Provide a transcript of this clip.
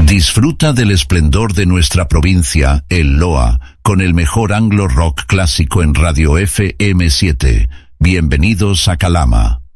Disfruta del esplendor de nuestra provincia, el Loa, con el mejor anglo rock clásico en Radio FM7. Bienvenidos a Calama.